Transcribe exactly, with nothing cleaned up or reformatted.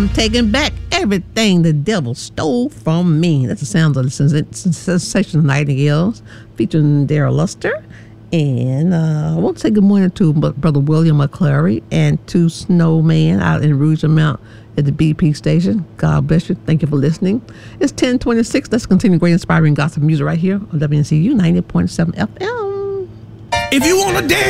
I'm taking back everything the devil stole from me. That's the sound of the Sensational Nightingales featuring Daryl Luster. And uh, I want to say good morning to Brother William McClary and to Snowman out in Rougemont at the B P station. God bless you. Thank you for listening. It's ten twenty-six. Let's continue great inspiring gospel music right here on W N C U ninety point seven F M. If you want to dance